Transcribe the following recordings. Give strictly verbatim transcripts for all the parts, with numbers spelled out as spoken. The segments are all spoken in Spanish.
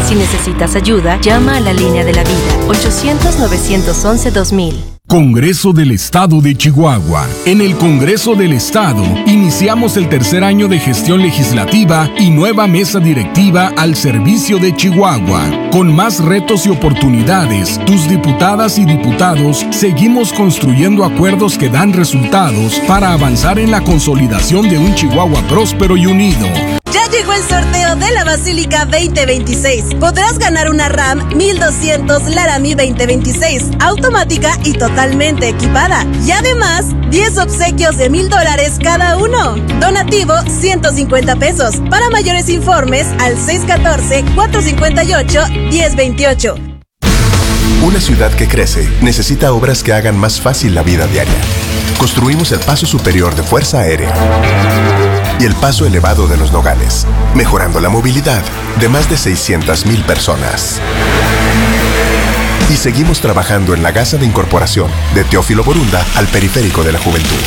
Si necesitas ayuda, llama a la línea de la vida, ochocientos, novecientos once, dos mil. Congreso del Estado de Chihuahua. En el Congreso del Estado, iniciamos el tercer año de gestión legislativa y nueva mesa directiva al servicio de Chihuahua. Con más retos y oportunidades, tus diputadas y diputados seguimos construyendo acuerdos que dan resultados para avanzar en la consolidación de un Chihuahua próspero y unido. Ya llegó el sorteo de la Basílica veinte veintiséis. Podrás ganar una RAM mil doscientos Laramie veinte veintiséis, automática y totalmente equipada. Y además, diez obsequios de mil dólares cada uno. Donativo, ciento cincuenta pesos. Para mayores informes, al seis uno cuatro, cuatro cinco ocho, uno cero dos ocho. Una ciudad que crece necesita obras que hagan más fácil la vida diaria. Construimos el paso superior de Fuerza Aérea y el paso elevado de Los Nogales, mejorando la movilidad de más de seiscientas mil personas. Y seguimos trabajando en la gasa de incorporación de Teófilo Borunda al periférico de la juventud.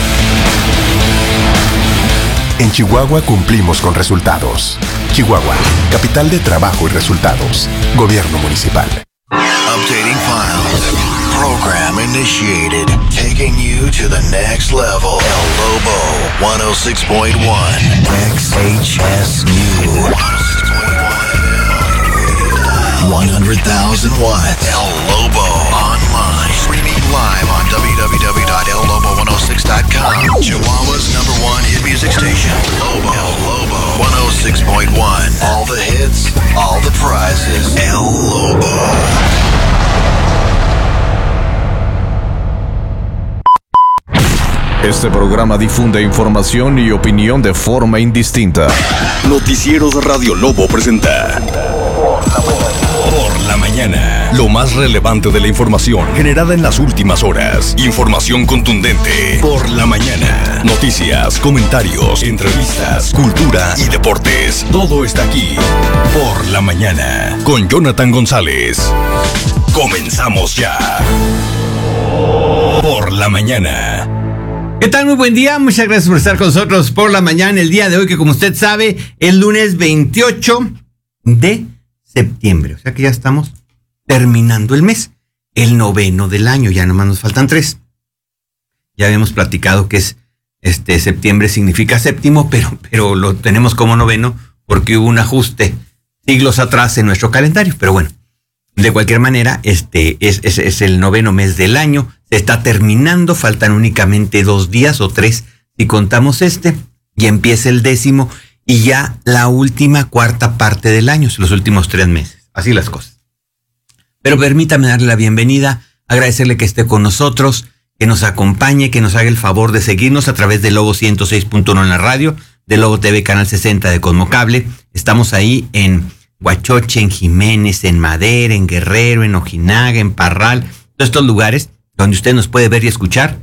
En Chihuahua cumplimos con resultados. Chihuahua, capital de trabajo y resultados. Gobierno municipal. Updating files. Program initiated. Taking you to the next level. El Lobo one oh six point one. X H S New. one hundred thousand watts. El Lobo online. Streaming live on w w w dot el lobo one oh six dot com. Chihuahua's number one hit music station. Lobo. El Lobo one oh six point one. All the hits, all the prizes. El Lobo. Este programa difunde información y opinión de forma indistinta. Noticieros Radio Lobo presenta Por la Mañana. Lo más relevante de la información generada en las últimas horas. Información contundente. Por la Mañana. Noticias, comentarios, entrevistas, cultura y deportes. Todo está aquí. Por la Mañana. Con Jonathan González. Comenzamos ya. Por la Mañana. ¿Qué tal? Muy buen día, muchas gracias por estar con nosotros por la mañana el día de hoy, que como usted sabe, es lunes veintiocho de septiembre, o sea que ya estamos terminando el mes, el noveno del año, ya nomás nos faltan tres. Ya habíamos platicado que es este septiembre significa séptimo, pero, pero lo tenemos como noveno porque hubo un ajuste siglos atrás en nuestro calendario, pero bueno. De cualquier manera, este es, es, es el noveno mes del año, se está terminando, faltan únicamente dos días o tres si contamos este, y empieza el décimo y ya la última cuarta parte del año, los últimos tres meses, así las cosas. Pero permítame darle la bienvenida, agradecerle que esté con nosotros, que nos acompañe, que nos haga el favor de seguirnos a través de Lobo ciento seis punto uno en la radio, de Lobo T V Canal sesenta de Cosmocable, estamos ahí en Huachoche, en Jiménez, en Madera, en Guerrero, en Ojinaga, en Parral, todos estos lugares donde usted nos puede ver y escuchar,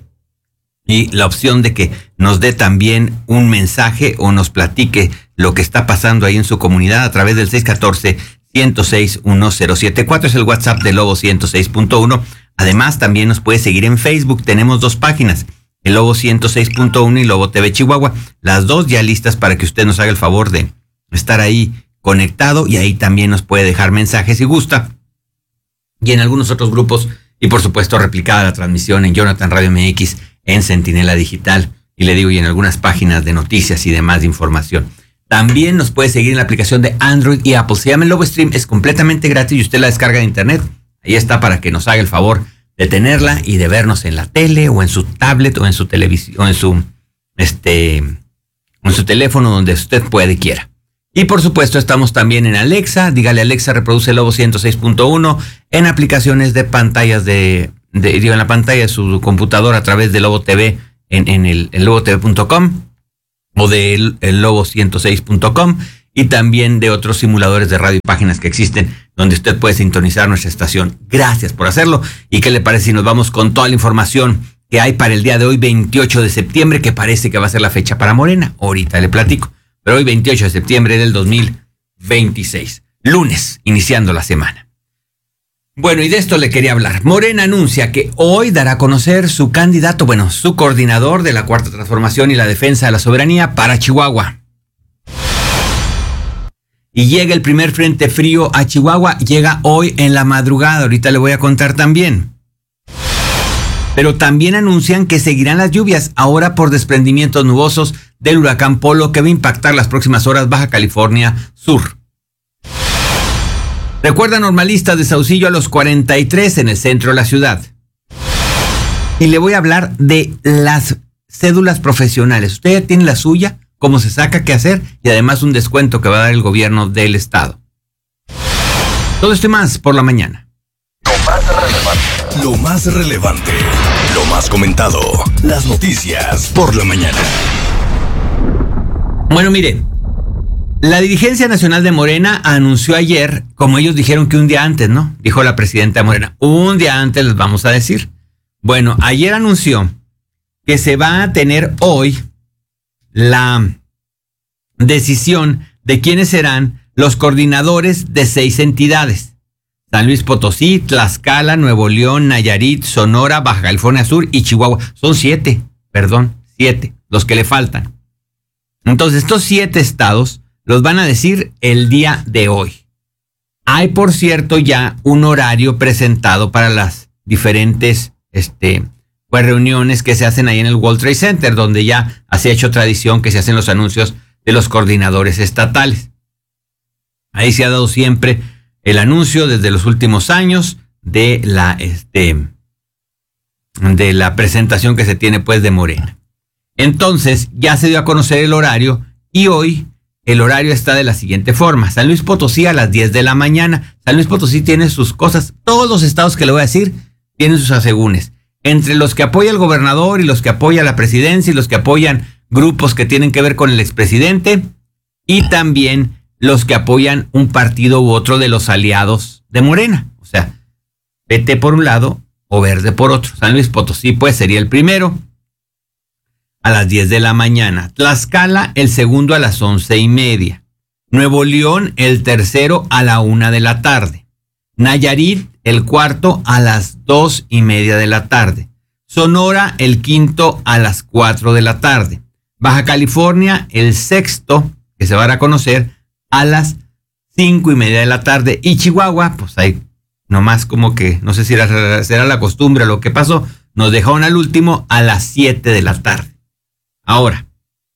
y la opción de que nos dé también un mensaje o nos platique lo que está pasando ahí en su comunidad a través del seis uno cuatro, uno cero seis, uno cero siete cuatro, es el WhatsApp de Lobo ciento seis punto uno. Además, también nos puede seguir en Facebook, tenemos dos páginas, el Lobo ciento seis punto uno y Lobo T V Chihuahua, las dos ya listas para que usted nos haga el favor de estar ahí conectado, y ahí también nos puede dejar mensajes si gusta, y en algunos otros grupos, y por supuesto replicada la transmisión en Jonathan Radio M X, en Centinela Digital, y le digo, y en algunas páginas de noticias y demás de información. También nos puede seguir en la aplicación de Android y Apple, se llama el Lobo Stream, es completamente gratis y usted la descarga de internet, ahí está para que nos haga el favor de tenerla y de vernos en la tele, o en su tablet, o en su televisión, o en su, este, en su teléfono, donde usted puede y quiera. Y por supuesto estamos también en Alexa, dígale Alexa, reproduce Lobo ciento seis punto uno, en aplicaciones de pantallas de, de digo, en la pantalla de su computadora a través de Lobo T V, en, en el en lobo t v punto com, o de el, el lobo ciento seis punto com, y también de otros simuladores de radio y páginas que existen, donde usted puede sintonizar nuestra estación. Gracias por hacerlo, y ¿qué le parece si nos vamos con toda la información que hay para el día de hoy, veintiocho de septiembre, que parece que va a ser la fecha para Morena? Ahorita le platico. Pero hoy, veintiocho de septiembre del dos mil veintiséis, lunes, iniciando la semana. Bueno, y de esto le quería hablar. Morena anuncia que hoy dará a conocer su candidato, bueno, su coordinador de la Cuarta Transformación y la Defensa de la Soberanía para Chihuahua. y llega el primer frente frío a Chihuahua. Llega hoy en la madrugada, ahorita le voy a contar también. Pero también anuncian que seguirán las lluvias, ahora por desprendimientos nubosos del huracán Polo, que va a impactar las próximas horas Baja California Sur. Recuerda normalistas de Saucillo a los cuarenta y tres en el centro de la ciudad. Y le voy a hablar de las cédulas profesionales. Usted ya tiene la suya, cómo se saca, qué hacer, y además un descuento que va a dar el gobierno del estado. Todo esto y más por la mañana. Lo más relevante, lo más comentado, las noticias por la mañana. Bueno, mire, la dirigencia nacional de Morena anunció ayer, como ellos dijeron que un día antes, ¿no? Dijo la presidenta de Morena, un día antes les vamos a decir. Bueno, ayer anunció que se va a tener hoy la decisión de quiénes serán los coordinadores de seis entidades. San Luis Potosí, Tlaxcala, Nuevo León, Nayarit, Sonora, Baja California Sur y Chihuahua. Son siete, perdón, siete, los que le faltan. Entonces, estos siete estados los van a decir el día de hoy. Hay, por cierto, ya un horario presentado para las diferentes este, pues, reuniones que se hacen ahí en el World Trade Center, donde ya se ha hecho tradición que se hacen los anuncios de los coordinadores estatales. Ahí se ha dado siempre el anuncio desde los últimos años de la, este, de la presentación que se tiene pues de Morena. Entonces ya se dio a conocer el horario y hoy el horario está de la siguiente forma. San Luis Potosí a las diez de la mañana. San Luis Potosí tiene sus cosas. Todos los estados que le voy a decir tienen sus asegúnes. Entre los que apoya el gobernador y los que apoya la presidencia y los que apoyan grupos que tienen que ver con el expresidente y también los que apoyan un partido u otro de los aliados de Morena. O sea, P T por un lado o Verde por otro. San Luis Potosí pues sería el primero a las diez de la mañana. Tlaxcala el segundo a las once y media. Nuevo León el tercero a la una de la tarde. Nayarit el cuarto a las dos y media de la tarde. Sonora el quinto a las cuatro de la tarde. Baja California el sexto, que se va a dar a conocer, a las cinco y media de la tarde. Y Chihuahua, pues ahí nomás como que, no sé si era, será la costumbre o lo que pasó, nos dejaron al último a las siete de la tarde. Ahora,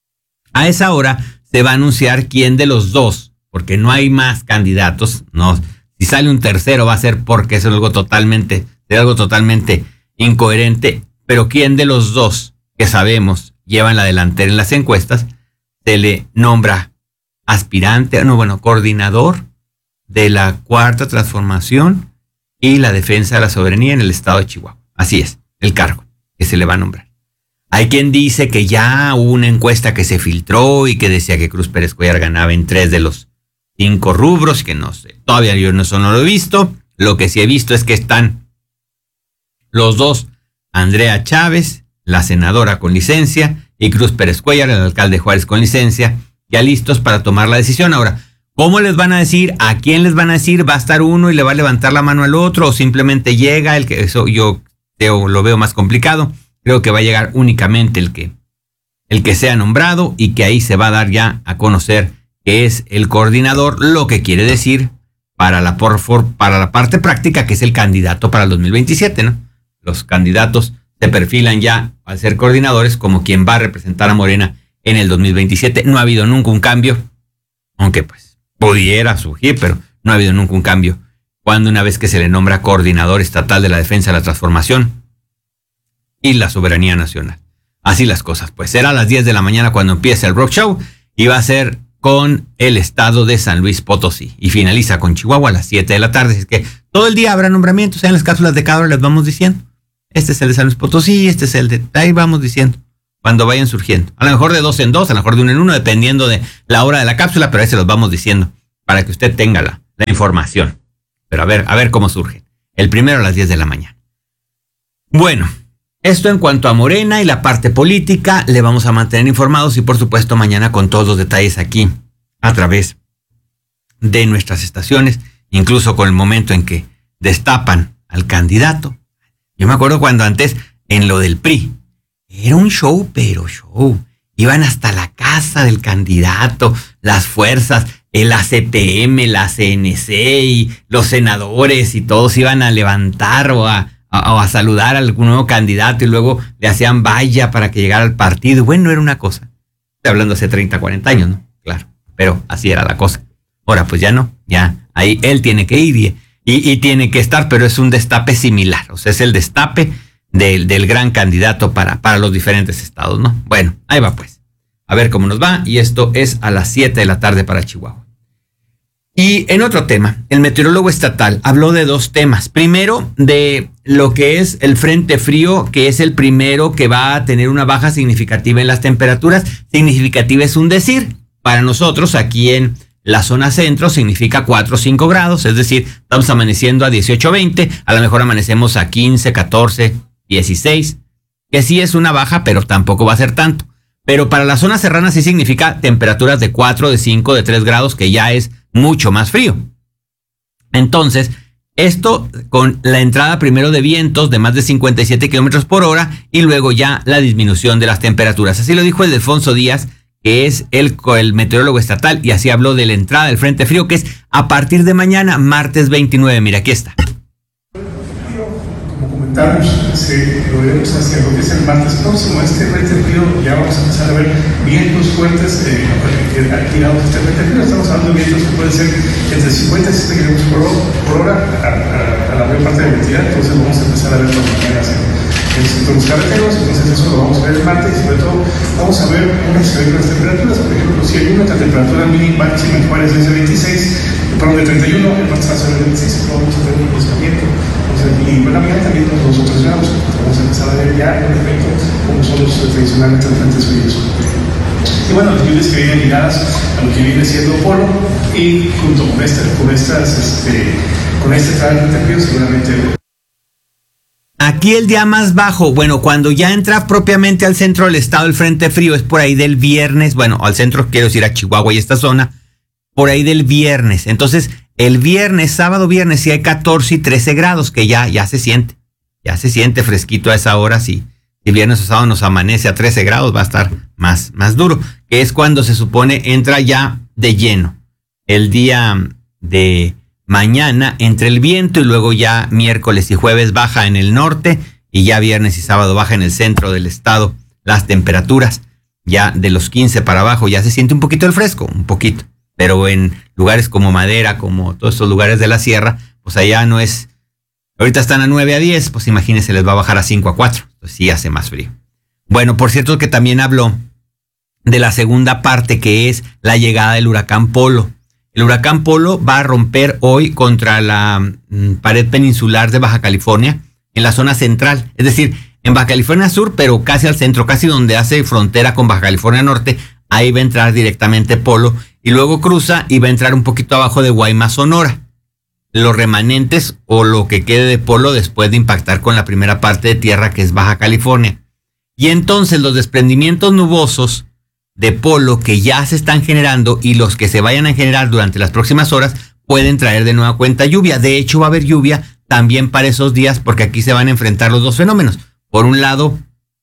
a esa hora se va a anunciar quién de los dos, porque no hay más candidatos, no, si sale un tercero va a ser porque es algo totalmente, es algo totalmente incoherente, pero quién de los dos que sabemos llevan la delantera en las encuestas, se le nombra aspirante, no, bueno, coordinador de la Cuarta Transformación y la defensa de la soberanía en el estado de Chihuahua. Así es, el cargo que se le va a nombrar. Hay quien dice que ya hubo una encuesta que se filtró y que decía que Cruz Pérez Cuellar ganaba en tres de los cinco rubros, que no sé, todavía yo no, eso no lo he visto. Lo que sí he visto es que están los dos, Andrea Chávez, la senadora con licencia, y Cruz Pérez Cuellar, el alcalde de Juárez con licencia, ya listos para tomar la decisión. Ahora, ¿cómo les van a decir? ¿A quién les van a decir? ¿Va a estar uno y le va a levantar la mano al otro? ¿O simplemente llega el que? Eso yo creo, lo veo más complicado. Creo que va a llegar únicamente el que, el que sea nombrado y que ahí se va a dar ya a conocer que es el coordinador, lo que quiere decir para la, por, for, para la parte práctica que es el candidato para el dos mil veintisiete, ¿no? Los candidatos se perfilan ya al ser coordinadores como quien va a representar a Morena en el dos mil veintisiete. No ha habido nunca un cambio, aunque pues pudiera surgir, pero no ha habido nunca un cambio cuando una vez que se le nombra coordinador estatal de la defensa de la transformación y la soberanía nacional. Así las cosas, pues será a las diez de la mañana cuando empiece el rock show y va a ser con el estado de San Luis Potosí y finaliza con Chihuahua a las siete de la tarde. Es que todo el día habrá nombramientos, en las cápsulas de cada hora les vamos diciendo. Este es el de San Luis Potosí, este es el de... Ahí vamos diciendo, cuando vayan surgiendo. A lo mejor de dos en dos, a lo mejor de uno en uno, dependiendo de la hora de la cápsula, pero ahí se los vamos diciendo para que usted tenga la, la información. Pero a ver, a ver cómo surge. El primero a las diez de la mañana. Bueno, esto en cuanto a Morena y la parte política, le vamos a mantener informados y por supuesto mañana con todos los detalles aquí a través de nuestras estaciones, incluso con el momento en que destapan al candidato. Yo me acuerdo cuando antes en lo del P R I era un show, pero show. Iban hasta la casa del candidato, las fuerzas, el A C T M, la C N C y los senadores y todos iban a levantar o a, a, o a saludar a algún nuevo candidato y luego le hacían valla para que llegara al partido. Bueno, era una cosa. Estoy hablando hace treinta, cuarenta años, ¿no? Claro, pero así era la cosa. Ahora, pues ya no, ya ahí él tiene que ir y, y, y tiene que estar, pero es un destape similar. O sea, es el destape del, del gran candidato para, para los diferentes estados, ¿no? Bueno, ahí va pues. A ver cómo nos va. Y esto es a las siete de la tarde para Chihuahua. Y en otro tema, el meteorólogo estatal habló de dos temas. Primero, de lo que es el frente frío, que es el primero que va a tener una baja significativa en las temperaturas. Significativa es un decir. Para nosotros, aquí en la zona centro, significa cuatro o cinco grados. Es decir, estamos amaneciendo a dieciocho, veinte. A lo mejor amanecemos a quince, catorce, dieciséis. Que sí es una baja, pero tampoco va a ser tanto. Pero para la zona serrana sí significa temperaturas de cuatro, de cinco, de tres grados, que ya es mucho más frío. Entonces, esto con la entrada primero de vientos de más de cincuenta y siete kilómetros por hora y luego ya la disminución de las temperaturas. Así lo dijo el Alfonso Díaz, que es el, el meteorólogo estatal, y así habló de la entrada del frente frío, que es a partir de mañana, martes veintinueve. Mira, aquí está. Se, lo veremos hacia lo que es el martes próximo. Este frente frío ya vamos a empezar a ver vientos fuertes eh, aquí lado de este frente frío. Estamos hablando de vientos que pueden ser entre cincuenta y sesenta kilómetros por, por hora a, a, a la mayor parte de la entidad. Entonces vamos a empezar a ver por mañana en los entornos carreteros. Entonces eso lo vamos a ver el martes y sobre todo vamos a ver unas las temperaturas. Por ejemplo, si hay una temperatura mínima máxima en Juárez es de veintiséis, perdón, de treinta y uno, el martes va a ser de veintiséis, vamos a ver un desplazamiento. Y por la mañana también los otros grados, vamos a empezar a ver ya en efecto cómo son los tradicionales frentes fríos. Y bueno, las lluvias que vienen ligadas a lo que viene siendo polo y junto con, este, con estas, este, con este frente frío seguramente. Aquí el día más bajo, bueno, cuando ya entra propiamente al centro del estado el frente frío es por ahí del viernes, bueno, al centro quiero decir a Chihuahua y esta zona, por ahí del viernes. Entonces, el viernes, sábado, viernes, sí hay catorce y trece grados, que ya, ya se siente. Ya se siente fresquito a esa hora. Si el viernes o sábado nos amanece a trece grados, va a estar más, más duro. Que es cuando se supone entra ya de lleno. El día de mañana entre el viento y luego ya miércoles y jueves baja en el norte y ya viernes y sábado baja en el centro del estado. Las temperaturas ya de los quince para abajo ya se siente un poquito el fresco, un poquito. Pero en lugares como Madera, como todos estos lugares de la sierra, pues allá no es... Ahorita están a nueve a diez, pues imagínense, les va a bajar a cinco a cuatro. Pues sí hace más frío. Bueno, por cierto que también habló de la segunda parte, que es la llegada del huracán Polo. El huracán Polo va a romper hoy contra la mm, pared peninsular de Baja California, en la zona central. Es decir, en Baja California Sur, pero casi al centro, casi donde hace frontera con Baja California Norte. Ahí va a entrar directamente Polo y luego cruza y va a entrar un poquito abajo de Guaymas, Sonora. Los remanentes o lo que quede de Polo después de impactar con la primera parte de tierra, que es Baja California. Y entonces los desprendimientos nubosos de Polo que ya se están generando y los que se vayan a generar durante las próximas horas pueden traer de nueva cuenta lluvia. De hecho, va a haber lluvia también para esos días, porque aquí se van a enfrentar los dos fenómenos. Por un lado,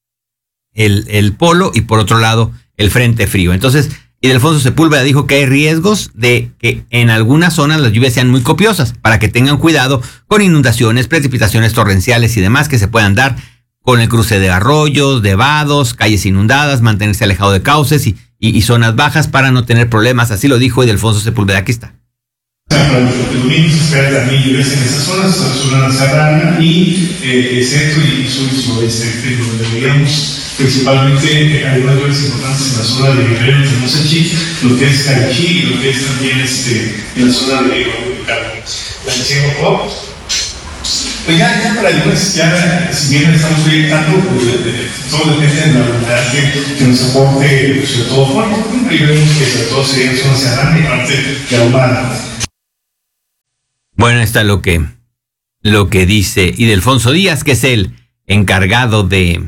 el, el Polo, y por otro lado, el frente frío. Entonces, Ildefonso Sepúlveda dijo que hay riesgos de que en algunas zonas las lluvias sean muy copiosas, para que tengan cuidado con inundaciones, precipitaciones torrenciales y demás que se puedan dar con el cruce de arroyos, de vados, calles inundadas, mantenerse alejado de cauces y, y, y zonas bajas para no tener problemas. Así lo dijo Ildefonso Sepúlveda. Aquí está. Para los dominicos se espera también lluvias en esas zonas, zona serrana y eh, centro y sur y suroeste, donde veíamos principalmente eh, algunas lluvias importantes en la zona de Guerrero, de Mosachi, lo que es Carichí y lo que es también este, en la zona de la Pues ya, ya para lluvias, ya si bien estamos proyectando, pues, de, de, todo depende de la humedad que, que nos aporte, sobre todo Juan, y vemos que sobre todo sería en zona serrana y parte de ahumada. Bueno, está lo que, lo que dice Ildefonso Díaz, que es el encargado de,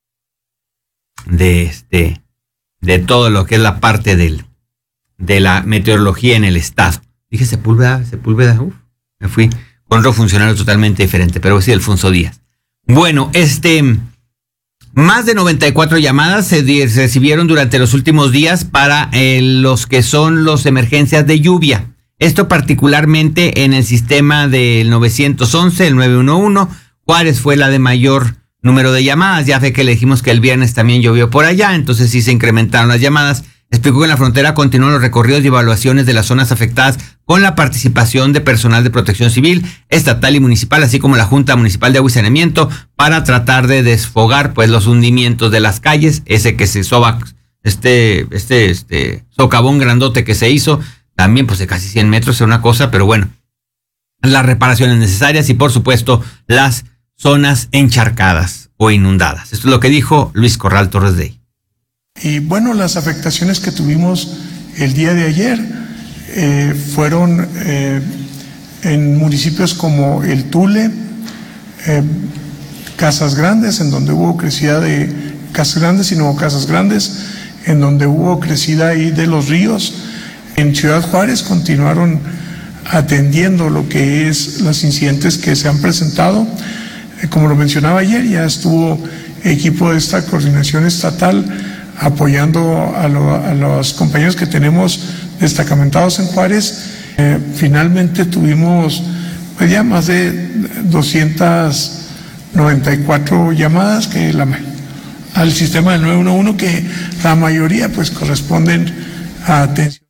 de, este, de todo lo que es la parte del, de la meteorología en el estado. Dije Sepúlveda, Sepúlveda, uf, me fui con otro funcionario totalmente diferente, pero sí, Ildefonso Díaz. Bueno, este, Más de noventa y cuatro llamadas se di- se recibieron durante los últimos días para eh, los que son los emergencias de lluvia. Esto particularmente en el sistema del nueve once, el nueve uno uno. Juárez fue la de mayor número de llamadas. Ya ve que le dijimos que el viernes también llovió por allá, entonces sí se incrementaron las llamadas. Explicó que en la frontera continúan los recorridos y evaluaciones de las zonas afectadas con la participación de personal de protección civil, estatal y municipal, así como la Junta Municipal de Agua y Saneamiento, para tratar de desfogar pues los hundimientos de las calles, ese que se soba, este, este, este socavón grandote que se hizo, también pues de casi cien metros, es una cosa, pero bueno, las reparaciones necesarias y por supuesto las zonas encharcadas o inundadas. Esto es lo que dijo Luis Corral Torres Dey. Y bueno, las afectaciones que tuvimos el día de ayer eh, fueron eh, en municipios como El Tule, eh, Casas Grandes, en donde hubo crecida de Casas Grandes y no Casas Grandes, en donde hubo crecida ahí de los ríos. En Ciudad Juárez continuaron atendiendo lo que es los incidentes que se han presentado. Eh, como lo mencionaba ayer, ya estuvo equipo de esta coordinación estatal apoyando a, lo, a los compañeros que tenemos destacamentados en Juárez. Eh, finalmente tuvimos pues ya más de doscientas noventa y cuatro llamadas que la, al sistema del nueve uno uno, que la mayoría pues corresponden a atención.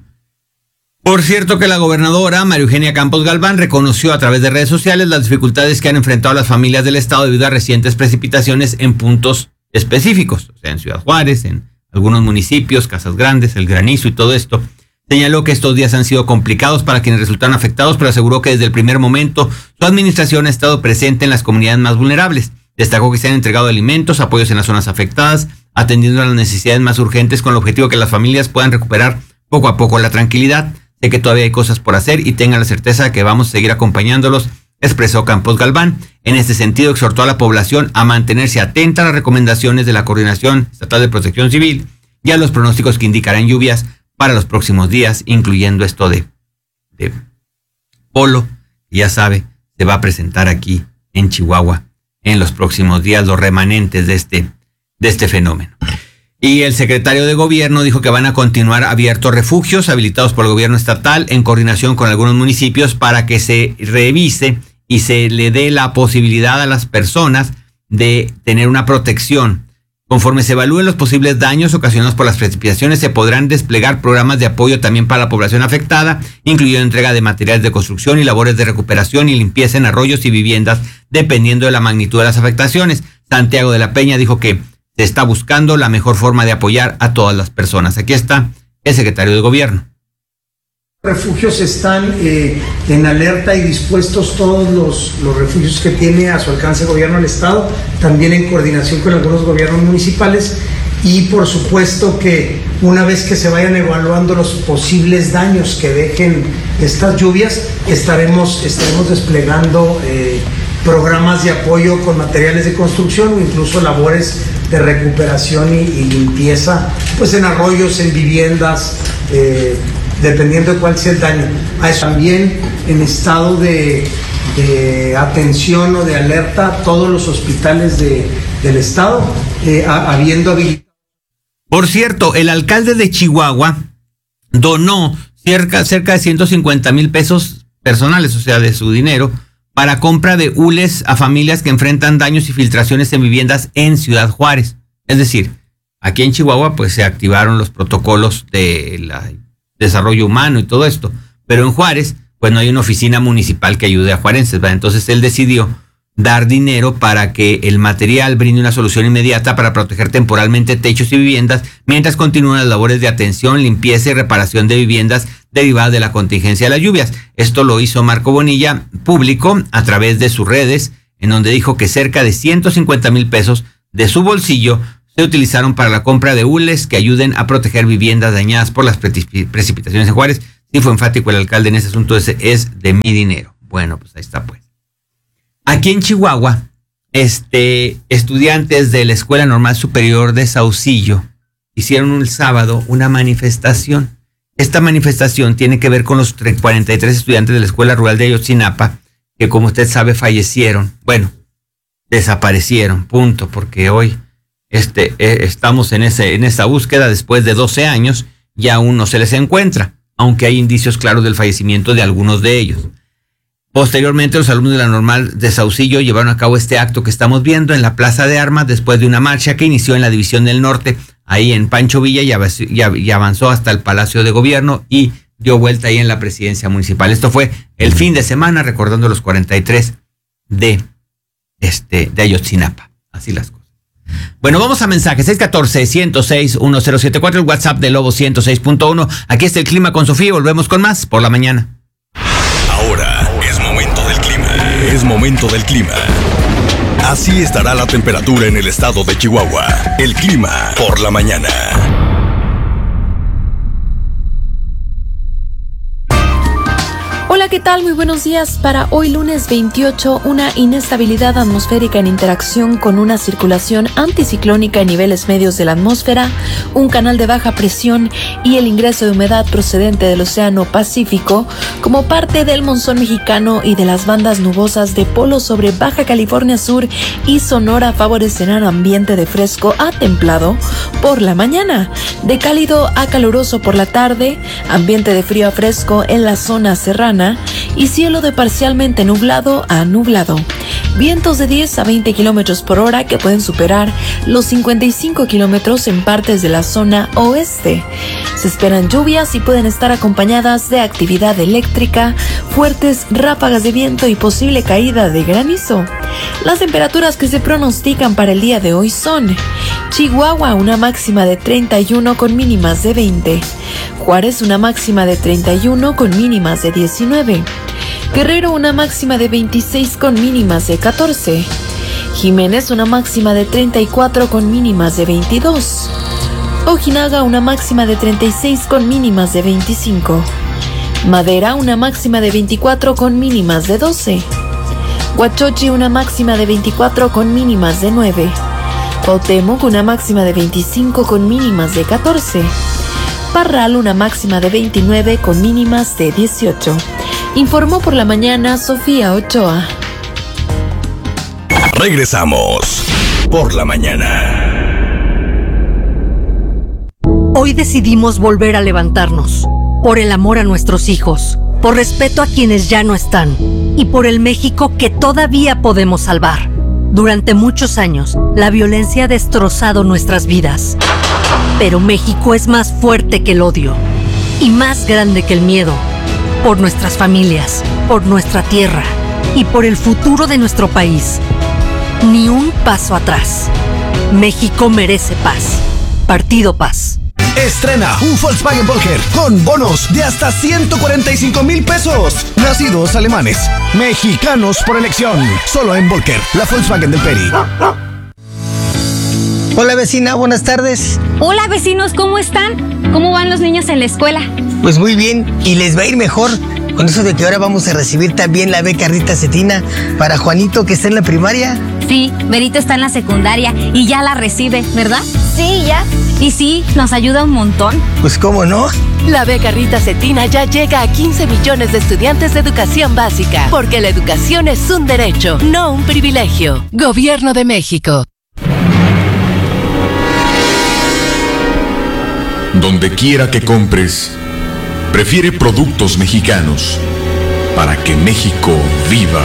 Por cierto que la gobernadora María Eugenia Campos Galván reconoció a través de redes sociales las dificultades que han enfrentado las familias del estado debido a recientes precipitaciones en puntos específicos, o sea, en Ciudad Juárez, en algunos municipios, Casas Grandes, el granizo y todo esto. Señaló que estos días han sido complicados para quienes resultaron afectados, pero aseguró que desde el primer momento su administración ha estado presente en las comunidades más vulnerables. Destacó que se han entregado alimentos, apoyos en las zonas afectadas, atendiendo a las necesidades más urgentes con el objetivo de que las familias puedan recuperar poco a poco la tranquilidad. Sé que todavía hay cosas por hacer y tengan la certeza de que vamos a seguir acompañándolos, expresó Campos Galván. En este sentido, exhortó a la población a mantenerse atenta a las recomendaciones de la Coordinación Estatal de Protección Civil y a los pronósticos que indicarán lluvias para los próximos días, incluyendo esto de, de Polo, que ya sabe, se va a presentar aquí en Chihuahua en los próximos días, los remanentes de este, de este fenómeno. Y el secretario de Gobierno dijo que van a continuar abiertos refugios habilitados por el gobierno estatal en coordinación con algunos municipios para que se revise y se le dé la posibilidad a las personas de tener una protección. Conforme se evalúen los posibles daños ocasionados por las precipitaciones, se podrán desplegar programas de apoyo también para la población afectada, incluyendo entrega de materiales de construcción y labores de recuperación y limpieza en arroyos y viviendas, dependiendo de la magnitud de las afectaciones. Santiago de la Peña dijo que se está buscando la mejor forma de apoyar a todas las personas. Aquí está el secretario de Gobierno. Refugios están eh, en alerta y dispuestos todos los, los refugios que tiene a su alcance el gobierno del estado, también en coordinación con algunos gobiernos municipales, y por supuesto que una vez que se vayan evaluando los posibles daños que dejen estas lluvias, estaremos, estaremos desplegando eh, programas de apoyo con materiales de construcción o incluso labores de recuperación y, y limpieza, pues en arroyos, en viviendas, eh, dependiendo de cuál sea el daño. A eso también en estado de, de atención o de alerta todos los hospitales de, del estado, eh, a, habiendo habilitado. Por cierto, el alcalde de Chihuahua donó cerca, cerca de ciento cincuenta mil pesos personales, o sea, de su dinero, para compra de hules a familias que enfrentan daños y filtraciones en viviendas en Ciudad Juárez. Es decir, aquí en Chihuahua pues se activaron los protocolos de la desarrollo humano y todo esto, pero en Juárez pues no hay una oficina municipal que ayude a juarenses, ¿verdad? Entonces él decidió dar dinero para que el material brinde una solución inmediata para proteger temporalmente techos y viviendas mientras continúan las labores de atención, limpieza y reparación de viviendas derivadas de la contingencia de las lluvias. Esto lo hizo Marco Bonilla público a través de sus redes, en donde dijo que cerca de ciento cincuenta mil pesos de su bolsillo se utilizaron para la compra de hules que ayuden a proteger viviendas dañadas por las precipitaciones en Juárez. Sí fue enfático el alcalde en ese asunto, ese es de mi dinero. Bueno, pues ahí está pues. Aquí en Chihuahua, este, estudiantes de la Escuela Normal Superior de Saucillo hicieron el sábado una manifestación. Esta manifestación tiene que ver con los cuarenta y tres estudiantes de la Escuela Rural de Ayotzinapa, que como usted sabe fallecieron, bueno, desaparecieron, punto, porque hoy este, eh, estamos en, ese, en esa búsqueda después de doce años y aún no se les encuentra, aunque hay indicios claros del fallecimiento de algunos de ellos. Posteriormente, los alumnos de la Normal de Saucillo llevaron a cabo este acto que estamos viendo en la Plaza de Armas después de una marcha que inició en la División del Norte, ahí en Pancho Villa, y avanzó hasta el Palacio de Gobierno y dio vuelta ahí en la Presidencia Municipal. Esto fue el fin de semana recordando los cuarenta y tres de, este, de Ayotzinapa. Así las cosas. Bueno, vamos a mensajes. seis uno cuatro, uno cero seis, uno cero siete cuatro, el WhatsApp de Lobo ciento seis punto uno. Aquí está el clima con Sofía y volvemos con más por la mañana. Ahora es momento del clima. Es momento del clima. Así estará la temperatura en el estado de Chihuahua. El clima por la mañana. Hola, ¿qué tal? Muy buenos días. Para hoy lunes veintiocho, una inestabilidad atmosférica en interacción con una circulación anticiclónica en niveles medios de la atmósfera, un canal de baja presión y el ingreso de humedad procedente del Océano Pacífico como parte del monzón mexicano y de las bandas nubosas de polo sobre Baja California Sur y Sonora favorecerán ambiente de fresco a templado por la mañana, de cálido a caluroso por la tarde, ambiente de frío a fresco en la zona serrana y cielo de parcialmente nublado a nublado. Vientos de diez a veinte kilómetros por hora que pueden superar los cincuenta y cinco kilómetros en partes de la zona oeste. Se esperan lluvias y pueden estar acompañadas de actividad eléctrica, fuertes ráfagas de viento y posible caída de granizo. Las temperaturas que se pronostican para el día de hoy son: Chihuahua, una máxima de treinta y uno con mínimas de veinte. Juárez, una máxima de treinta y uno con mínimas de diecinueve. Guerrero, una máxima de veintiséis con mínimas de catorce. Jiménez, una máxima de treinta y cuatro con mínimas de veintidós. Ojinaga, una máxima de treinta y seis con mínimas de veinticinco. Madera, una máxima de veinticuatro con mínimas de doce. Huachochi, una máxima de veinticuatro con mínimas de nueve. Cuauhtémoc, una máxima de veinticinco con mínimas de catorce. Parral, una máxima de veintinueve con mínimas de dieciocho. Informó por la mañana Sofía Ochoa. Regresamos por la mañana. Hoy decidimos volver a levantarnos, por el amor a nuestros hijos, por respeto a quienes ya no están y por el México que todavía podemos salvar. Durante muchos años, la violencia ha destrozado nuestras vidas. Pero México es más fuerte que el odio y más grande que el miedo. Por nuestras familias, por nuestra tierra y por el futuro de nuestro país. Ni un paso atrás. México merece paz. Partido Paz. Estrena un Volkswagen Volker con bonos de hasta ciento cuarenta y cinco mil pesos. Nacidos alemanes, mexicanos por elección. Solo en Volker, la Volkswagen del Peri. Hola vecina, buenas tardes. Hola vecinos, ¿cómo están? ¿Cómo van los niños en la escuela? Pues muy bien, y les va a ir mejor con eso de que ahora vamos a recibir también la beca Rita Cetina para Juanito, que está en la primaria. Sí, Berito está en la secundaria y ya la recibe, ¿verdad? Sí, ya. Y sí, nos ayuda un montón. Pues cómo no. La beca Rita Cetina ya llega a quince millones de estudiantes de educación básica, porque la educación es un derecho, no un privilegio. Gobierno de México. Donde quiera que compres, prefiere productos mexicanos para que México viva.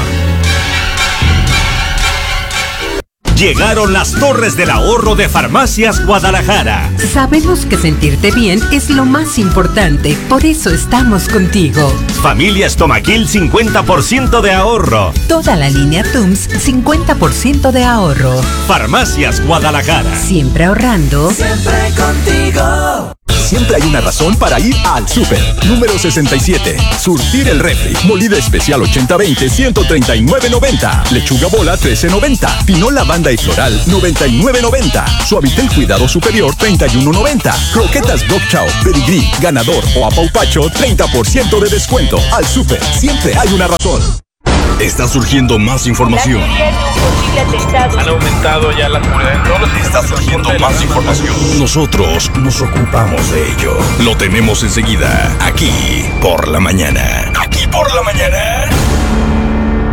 Llegaron las Torres del Ahorro de Farmacias Guadalajara. Sabemos que sentirte bien es lo más importante, por eso estamos contigo. Familia Estomaquil, cincuenta por ciento de ahorro. Toda la línea Tums, cincuenta por ciento de ahorro. Farmacias Guadalajara. Siempre ahorrando. Siempre contigo. Siempre hay una razón para ir al súper. Número sesenta y siete. Surtir el refri. Molida especial ochenta veinte, ciento treinta y nueve noventa. Lechuga bola, trece noventa. Pinol lavanda y floral, noventa y nueve noventa. Suavitel cuidado superior, treinta y uno noventa. Croquetas Dog Chow, Pedigrí, Ganador o Apaupacho, treinta por ciento de descuento. Al súper, siempre hay una razón. Está surgiendo más información. Han aumentado ya la comunidad en todos los Está surgiendo más información. Nosotros nos ocupamos de ello. Lo tenemos enseguida, aquí por la mañana. Aquí por la mañana.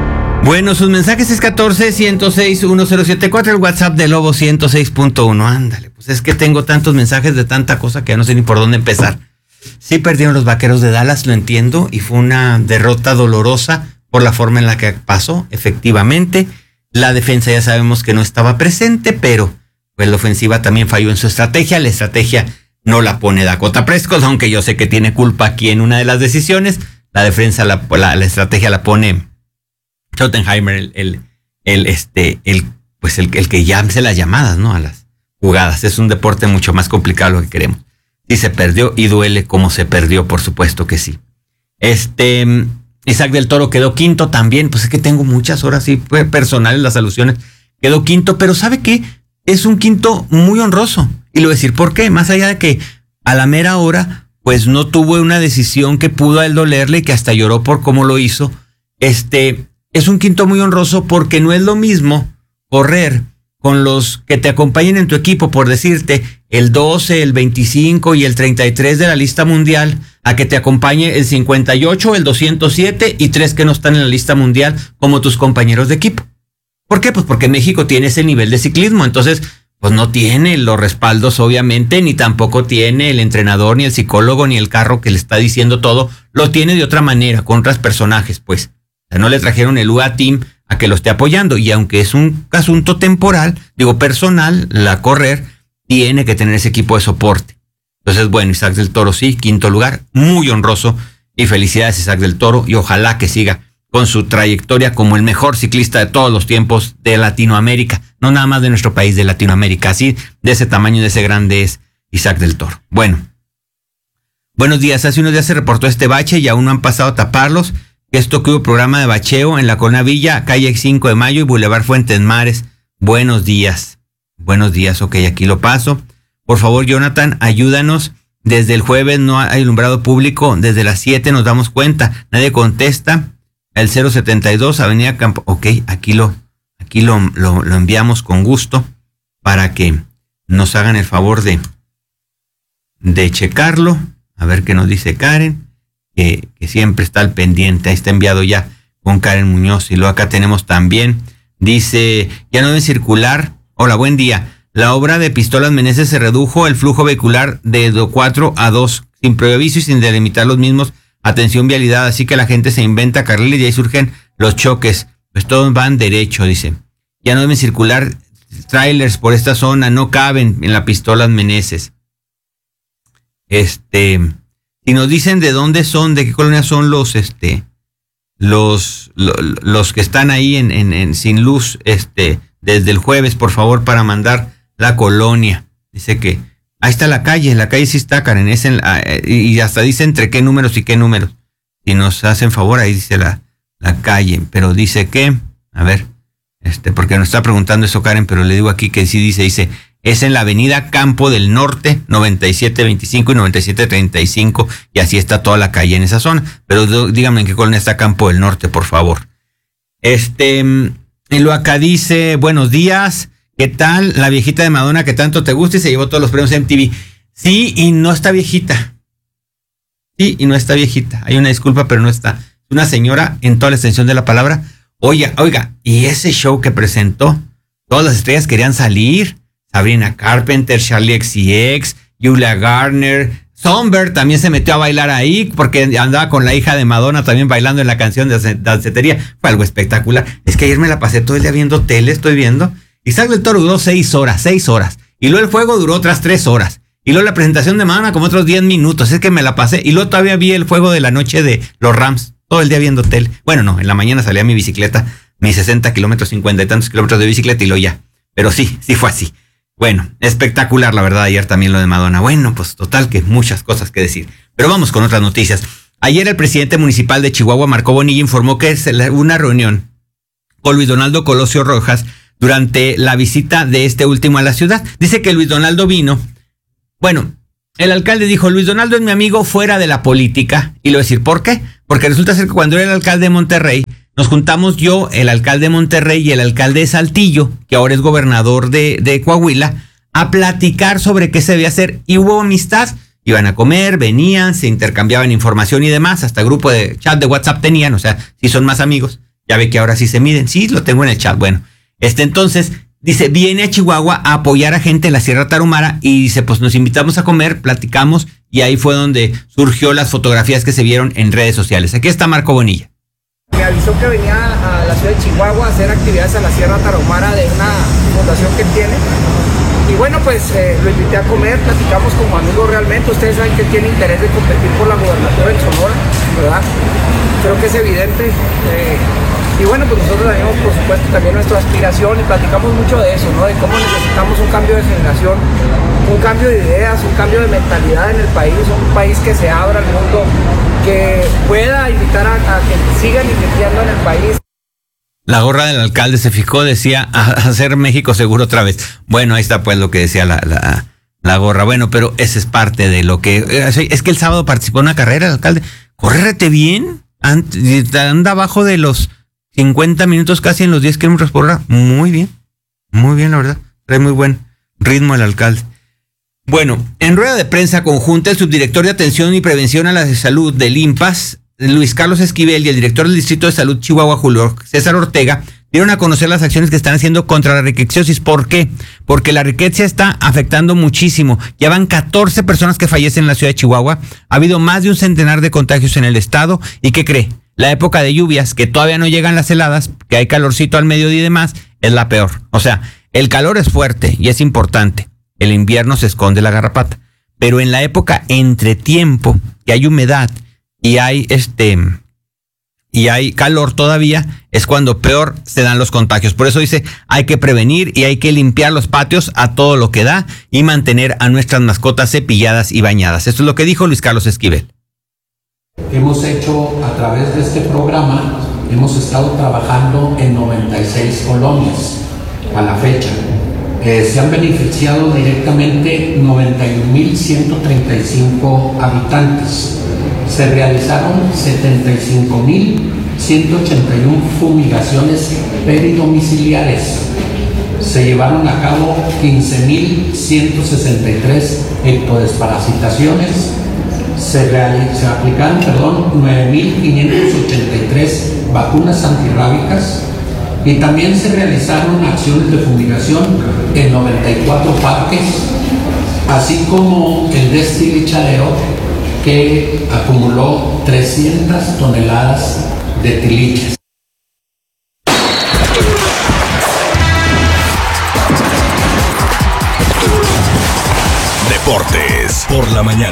Bueno, sus mensajes es catorce, ciento seis, uno cero siete cuatro, el WhatsApp de Lobo ciento seis punto uno. Ándale, pues es que tengo tantos mensajes de tanta cosa que ya no sé ni por dónde empezar. Sí perdieron los Vaqueros de Dallas, lo entiendo, y fue una derrota dolorosa por la forma en la que pasó, efectivamente. La defensa ya sabemos que no estaba presente, pero pues la ofensiva también falló en su estrategia. La estrategia no la pone Dakota Prescott, aunque yo sé que tiene culpa aquí en una de las decisiones. La defensa, la, la, la estrategia la pone Schottenheimer, el, el, el, este, el, pues el, el que ya hace las llamadas, ¿no? A las jugadas. Es un deporte mucho más complicado lo que queremos. Sí se perdió y duele como se perdió, por supuesto que sí. Este, Isaac del Toro quedó quinto también. Pues es que tengo muchas horas sí, personales las alusiones. Quedó quinto, pero ¿sabe qué? Es un quinto muy honroso. Y le voy a decir por qué. Más allá de que a la mera hora, pues no tuvo una decisión que pudo a él dolerle y que hasta lloró por cómo lo hizo. Este... Es un quinto muy honroso porque no es lo mismo correr con los que te acompañen en tu equipo, por decirte, el doce, el veinticinco y el treinta y tres de la lista mundial, a que te acompañe el cincuenta y ocho, el doscientos siete y tres que no están en la lista mundial como tus compañeros de equipo. ¿Por qué? Pues porque México tiene ese nivel de ciclismo, entonces pues no tiene los respaldos obviamente, ni tampoco tiene el entrenador, ni el psicólogo, ni el carro que le está diciendo todo, lo tiene de otra manera, con otros personajes, pues. O sea, no le trajeron el U A Team a que lo esté apoyando. Y aunque es un asunto temporal, digo personal, la correr tiene que tener ese equipo de soporte. Entonces, bueno, Isaac del Toro sí, quinto lugar, muy honroso. Y felicidades Isaac del Toro. Y ojalá que siga con su trayectoria como el mejor ciclista de todos los tiempos de Latinoamérica. No nada más de nuestro país, de Latinoamérica. Así, de ese tamaño, de ese grande es Isaac del Toro. Bueno, buenos días. Hace unos días se reportó este bache y aún no han pasado a taparlos. Esto que hubo programa de bacheo en la Colonia Villa, calle cinco de mayo y Boulevard Fuentes Mares. Buenos días. Buenos días, ok, aquí lo paso. Por favor, Jonathan, ayúdanos. Desde el jueves no hay alumbrado público. Desde las siete nos damos cuenta. Nadie contesta. El cero setenta y dos, Avenida Campo. Ok, aquí lo, aquí lo, lo, lo enviamos con gusto para que nos hagan el favor de, de checarlo. A ver qué nos dice Karen. Que, que siempre está al pendiente. Ahí está enviado ya con Karen Muñoz. Y luego acá tenemos también, dice, ya no debe circular. Hola, buen día. La obra de Pistolas Meneses se redujo el flujo vehicular de cuatro a dos, sin previo aviso y sin delimitar los mismos. Atención, vialidad, así que la gente se inventa carriles y ahí surgen los choques. Pues todos van derecho, dice. Ya no deben circular trailers por esta zona, no caben en la Pistolas Meneses. Este... Si nos dicen de dónde son, de qué colonia son los, este, los, los, los que están ahí en, en, en sin luz, este, desde el jueves, por favor, para mandar la colonia. Dice que ahí está la calle, la calle sí está, Karen, es en la, y hasta dice entre qué números y qué números. Si nos hacen favor, ahí dice la, la calle, pero dice que, a ver, este, porque nos está preguntando eso Karen, pero le digo aquí que sí dice, dice, es en la avenida Campo del Norte, noventa y siete veinticinco y noventa y siete treinta y cinco, y así está toda la calle en esa zona. Pero díganme en qué colonia está Campo del Norte, por favor. Este, y lo acá dice, buenos días, ¿qué tal la viejita de Madonna que tanto te gusta y se llevó todos los premios M T V? Sí, y no está viejita. Sí, y no está viejita. Hay una disculpa, pero no está. Una señora en toda la extensión de la palabra. Oiga, oiga, y ese show que presentó, todas las estrellas querían salir. Sabrina Carpenter, Charlie X C X, Julia Garner, Songbird también se metió a bailar ahí porque andaba con la hija de Madonna también bailando en la canción de dancetería. Fue algo espectacular. Es que ayer me la pasé todo el día viendo tele, estoy viendo. Isaac del Toro duró seis horas, seis horas. Y luego el fuego duró otras tres horas. Y luego la presentación de Madonna como otros diez minutos. Es que me la pasé. Y luego todavía vi el fuego de la noche de los Rams. Todo el día viendo tele. Bueno, no, en la mañana salía mi bicicleta, mis sesenta kilómetros, cincuenta y tantos kilómetros de bicicleta y lo ya. Pero sí, sí fue así. Bueno, espectacular la verdad, ayer también lo de Madonna. Bueno, pues total que muchas cosas que decir. Pero vamos con otras noticias. Ayer el presidente municipal de Chihuahua, Marco Bonilla, informó que es una reunión con Luis Donaldo Colosio Rojas durante la visita de este último a la ciudad. Dice que Luis Donaldo vino. Bueno, el alcalde dijo, Luis Donaldo es mi amigo fuera de la política. Y le voy a decir, ¿por qué? Porque resulta ser que cuando era el alcalde de Monterrey, nos juntamos yo, el alcalde de Monterrey y el alcalde de Saltillo, que ahora es gobernador de, de Coahuila, a platicar sobre qué se debía hacer. Y hubo amistad, iban a comer, venían, se intercambiaban información y demás, hasta grupo de chat de WhatsApp tenían, o sea, sí son más amigos. Ya ve que ahora sí se miden. Sí, lo tengo en el chat. Bueno, este entonces dice, viene a Chihuahua a apoyar a gente en la Sierra Tarahumara y dice, pues nos invitamos a comer, platicamos y ahí fue donde surgió las fotografías que se vieron en redes sociales. Aquí está Marco Bonilla. Me avisó que venía a la ciudad de Chihuahua a hacer actividades a la Sierra Tarahumara de una fundación que tiene. Y bueno, pues eh, lo invité a comer, platicamos como amigos realmente. Ustedes saben que tiene interés de competir por la gobernatura en Sonora, ¿verdad? Creo que es evidente. Eh, y bueno, pues nosotros tenemos por supuesto también nuestra aspiración y platicamos mucho de eso, ¿no? De cómo necesitamos un cambio de generación, un cambio de ideas, un cambio de mentalidad en el país, un país que se abra al mundo, que pueda invitar a, a que sigan invirtiendo en el país. La gorra del alcalde se fijó, decía, a hacer México seguro otra vez. Bueno, ahí está pues lo que decía la, la, la gorra. Bueno, pero esa es parte de lo que... Es que el sábado participó en una carrera el alcalde. Córrete bien. Anda abajo de los cincuenta minutos, casi en los diez kilómetros por hora. Muy bien. Muy bien, la verdad. Trae muy buen ritmo el alcalde. Bueno, en rueda de prensa conjunta, el subdirector de Atención y Prevención a la Salud del INPAS, Luis Carlos Esquivel, y el director del Distrito de Salud Chihuahua, Julio César Ortega, dieron a conocer las acciones que están haciendo contra la riqueciosis. ¿Por qué? Porque la riqueza está afectando muchísimo. Ya van catorce personas que fallecen en la ciudad de Chihuahua. Ha habido más de un centenar de contagios en el estado. ¿Y qué cree? La época de lluvias, que todavía no llegan las heladas, que hay calorcito al mediodía y demás, es la peor. O sea, el calor es fuerte y es importante. El invierno se esconde la garrapata. Pero en la época entre tiempo, que hay humedad, y hay este y hay calor todavía, es cuando peor se dan los contagios. Por eso dice, hay que prevenir y hay que limpiar los patios a todo lo que da y mantener a nuestras mascotas cepilladas y bañadas. Esto es lo que dijo Luis Carlos Esquivel. Hemos hecho a través de este programa, hemos estado trabajando en noventa y seis colonias a la fecha. Eh, se han beneficiado directamente noventa y un mil ciento treinta y cinco habitantes. Se realizaron setenta y cinco mil ciento ochenta y uno fumigaciones peridomiciliares. Se llevaron a cabo quince mil ciento sesenta y tres ectodesparasitaciones. Se, se aplicaron perdón, nueve mil quinientos ochenta y tres vacunas antirrábicas. Y también se realizaron acciones de fumigación en noventa y cuatro parques, así como el destilichadero, que acumuló trescientas toneladas de tiliches. Deportes por la mañana.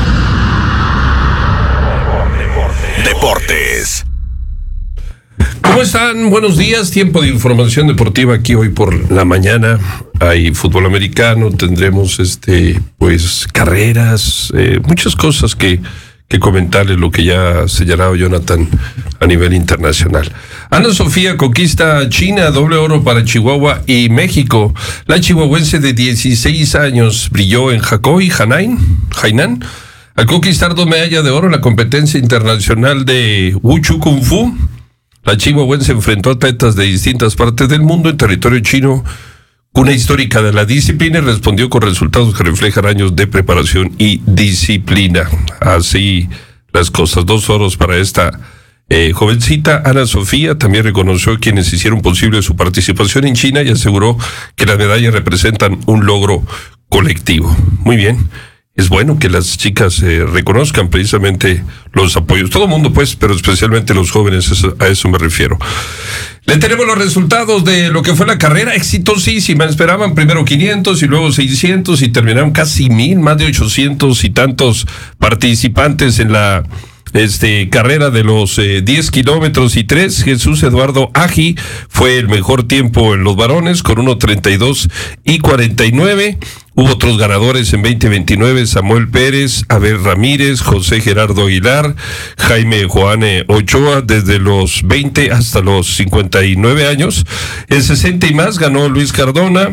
Deportes. ¿Cómo están? Buenos días. Tiempo de información deportiva aquí hoy por la mañana. Hay fútbol americano, tendremos este, pues carreras, eh, muchas cosas que, que comentarles, lo que ya ha señalado Jonathan a nivel internacional. Ana Sofía conquista China, doble oro para Chihuahua y México. La chihuahuense de dieciséis años brilló en Hakoi, Hainan, Hainan, al conquistar dos medallas de oro en la competencia internacional de Wushu Kung Fu. La chihuahuense se enfrentó a atletas de distintas partes del mundo en territorio chino. Una histórica de la disciplina y respondió con resultados que reflejan años de preparación y disciplina. Así las cosas. Dos oros para esta eh, jovencita. Ana Sofía también reconoció a quienes hicieron posible su participación en China y aseguró que las medallas representan un logro colectivo. Muy bien. Es bueno que las chicas eh, reconozcan precisamente los apoyos. Todo el mundo, pues, pero especialmente los jóvenes, eso, a eso me refiero. Le tenemos los resultados de lo que fue la carrera, exitosísima. Esperaban primero quinientos y luego seiscientos y terminaron casi mil, más de ochocientos y tantos participantes en la este carrera de los eh, diez kilómetros y tres. Jesús Eduardo Agi fue el mejor tiempo en los varones con uno treinta y dos y cuarenta y nueve. Hubo otros ganadores en veinte veintinueve, Samuel Pérez, Abel Ramírez, José Gerardo Aguilar, Jaime Joane Ochoa, desde los veinte hasta los cincuenta y nueve años. En sesenta y más ganó Luis Cardona,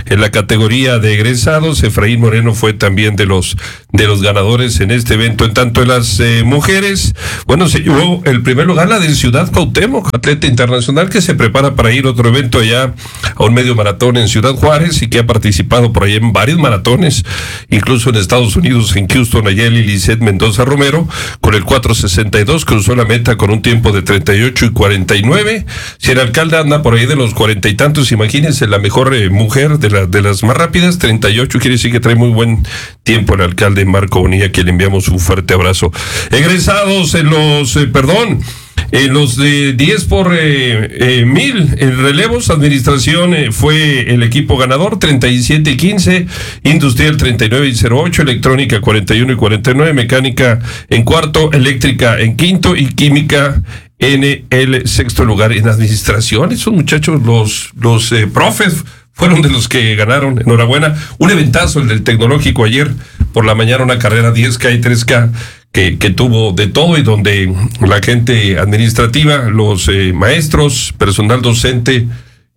en la categoría de egresados. Efraín Moreno fue también de los de los ganadores en este evento. En tanto en las eh, mujeres, bueno, se llevó el primer lugar la de Ciudad Cuauhtémoc, atleta internacional que se prepara para ir a otro evento allá a un medio maratón en Ciudad Juárez y que ha participado por ahí en varios maratones, incluso en Estados Unidos, en Houston. Nayeli Lisset Mendoza Romero con el cuatro sesenta y dos cruzó la meta con un tiempo de treinta y ocho y cuarenta y nueve. Si el alcalde anda por ahí de los cuarenta y tantos, imagínense, la mejor eh, mujer de, la, de las más rápidas, treinta y ocho, quiere decir que trae muy buen tiempo el alcalde Marco Bonilla, que le enviamos un fuerte abrazo. Egresados en los, eh, perdón, en los de diez por eh, eh, mil, en relevos, administración eh, fue el equipo ganador, treinta y siete y quince, industrial treinta y nueve y cero ocho, electrónica cuarenta y uno y cuarenta y nueve, mecánica en cuarto, eléctrica en quinto y química en el sexto lugar. En administración, esos muchachos, los, los eh, profes, fueron de los que ganaron. Enhorabuena. Un eventazo el del tecnológico ayer por la mañana, una carrera diez K y tres K que, que tuvo de todo y donde la gente administrativa, los eh, maestros, personal docente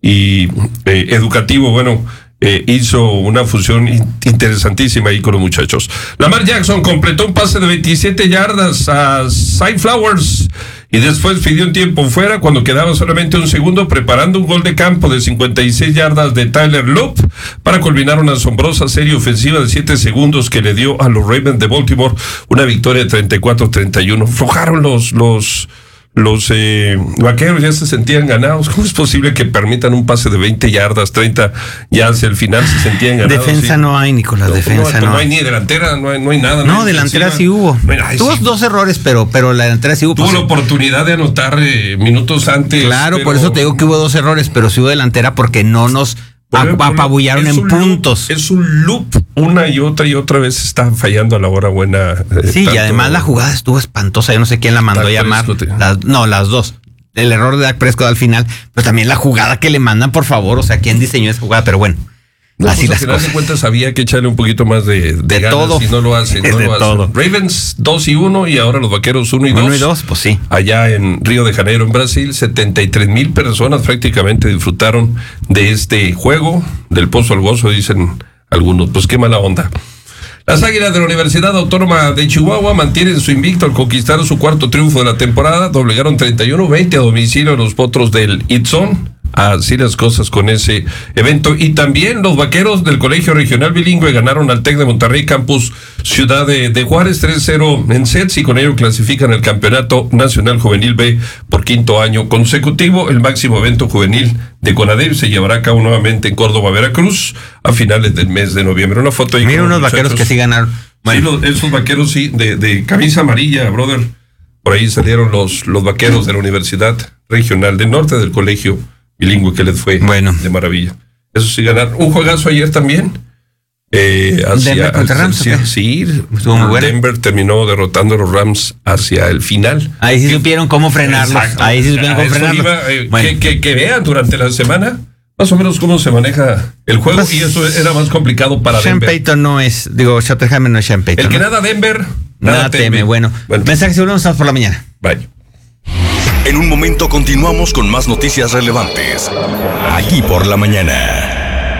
y eh, educativo, bueno, eh, hizo una fusión in- interesantísima ahí con los muchachos. Lamar Jackson completó un pase de veintisiete yardas a Cy Flowers y después pidió un tiempo fuera cuando quedaba solamente un segundo, preparando un gol de campo de cincuenta y seis yardas de Tyler Loop para culminar una asombrosa serie ofensiva de siete segundos que le dio a los Ravens de Baltimore una victoria de treinta y cuatro a treinta y uno. Flojaron los los Los eh, vaqueros, ya se sentían ganados. ¿Cómo es posible que permitan un pase de veinte yardas, treinta, ya hacia el final se sentían ganados? Defensa sí. no hay, Nicolás, No, defensa no, no, no hay. hay ni delantera, no hay, no hay nada. No, hay delantera defensiva. sí hubo. Bueno, ay, Tuvo sí. dos errores, pero, pero la delantera sí hubo. Tuvo Pues, la oportunidad de anotar eh, minutos antes. claro, pero... por eso te digo que hubo dos errores, pero sí hubo delantera porque no nos Bueno, ap- apabullaron es en un loop, puntos. es un loop, una y otra y otra vez está fallando a la hora buena. eh, Sí, y tanto- además la jugada estuvo espantosa. Yo no sé quién la mandó a Dak llamar. Prescott. Las- no, las dos. El error de Dak Prescott al final, pero también la jugada que le mandan, por favor. O sea, ¿quién diseñó esa jugada? Pero bueno, No, así pues, las al final cosas. de cuentas había que echarle un poquito más de, de, De ganas todo. y no lo hacen. No De lo hacen. todo. Ravens dos y uno y ahora los vaqueros uno y dos. Uno y dos, pues sí. Allá en Río de Janeiro, en Brasil, setenta y tres mil personas prácticamente disfrutaron de este juego, del pozo al gozo, dicen algunos. Pues qué mala onda. Las Águilas de la Universidad Autónoma de Chihuahua mantienen su invicto al conquistar su cuarto triunfo de la temporada. Doblegaron treinta y uno veinte a domicilio a los Potros del Itzón. Así las cosas con ese evento. Y también los Vaqueros del Colegio Regional Bilingüe ganaron al Tec de Monterrey Campus Ciudad de, de Juárez tres cero en sets y con ello clasifican el Campeonato Nacional Juvenil B por quinto año consecutivo. El máximo evento juvenil de CONADEP se llevará a cabo nuevamente en Córdoba, Veracruz, a finales del mes de noviembre. Una foto ahí. Mira con unos los vaqueros muchachos. que sí ganaron. Bueno. Sí, los- esos vaqueros sí, de, de camisa amarilla, brother. Por ahí salieron los, los vaqueros de la Universidad Regional del Norte del Colegio Bilingüe, que les fue bueno. de maravilla. Eso sí, ganar. Un juegazo ayer también. Eh, hacia, ¿Denver contra hacia- Rams, sí, o qué? sí, Estuvo muy bueno. Denver terminó derrotando a los Rams hacia el final. Ahí sí supieron cómo frenarlos. Exacto. Ahí sí supieron A cómo eso frenarlos. iba, eh, Bueno. que, que, que vean durante la semana más o menos cómo se maneja el juego, Pues, y eso era más complicado para Sean Denver. Payton no es, digo, Schottenheimer no es Sean Payton. El que ¿no? nada Denver, Nada, nada, teme. Bueno, mensajes y volvemos por la mañana. Vaya. En un momento continuamos con más noticias relevantes. Aquí por la mañana.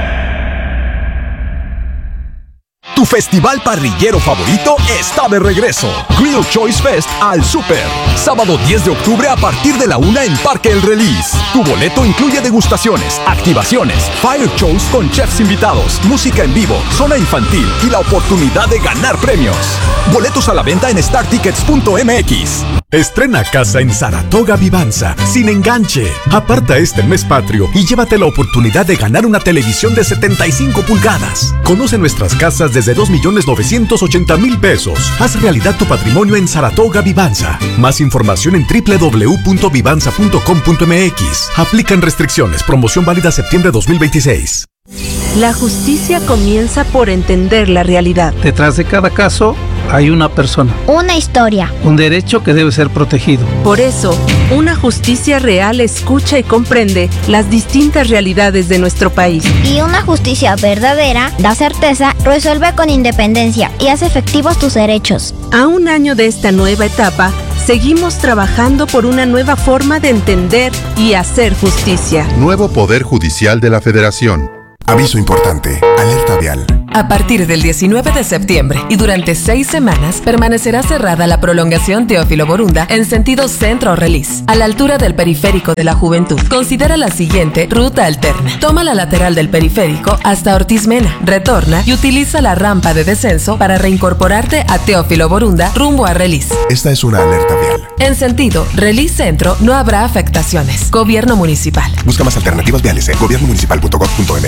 Tu festival parrillero favorito está de regreso. Grill Choice Fest al Super. Sábado diez de octubre a partir de la una en Parque El Release. Tu boleto incluye degustaciones, activaciones, fire shows con chefs invitados, música en vivo, zona infantil y la oportunidad de ganar premios. Boletos a la venta en star tickets punto m x. Estrena casa en Saratoga Vivanza, sin enganche. Aparta este mes patrio y llévate la oportunidad de ganar una televisión de setenta y cinco pulgadas. Conoce nuestras casas desde dos millones novecientos ochenta mil pesos. Haz realidad tu patrimonio en Saratoga Vivanza. Más información en w w w punto vivanza punto com punto m x. Aplican restricciones. Promoción válida septiembre dos mil veintiséis. La justicia comienza por entender la realidad. Detrás de cada caso hay una persona, una historia, un derecho que debe ser protegido. Por eso, una justicia real escucha y comprende las distintas realidades de nuestro país. Y una justicia verdadera da certeza, resuelve con independencia y hace efectivos tus derechos. A un año de esta nueva etapa, seguimos trabajando por una nueva forma de entender y hacer justicia. Nuevo Poder Judicial de la Federación. Aviso importante. Alerta vial. A partir del diecinueve de septiembre y durante seis semanas permanecerá cerrada la prolongación Teófilo Borunda en sentido centro-Relis, a la altura del periférico de la Juventud. Considera la siguiente ruta alterna. Toma la lateral del periférico hasta Ortiz Mena, retorna y utiliza la rampa de descenso para reincorporarte a Teófilo Borunda rumbo a Relis. Esta es una alerta vial. En sentido Relis Centro no habrá afectaciones. Gobierno Municipal. Busca más alternativas viales en gobierno municipal punto gov punto m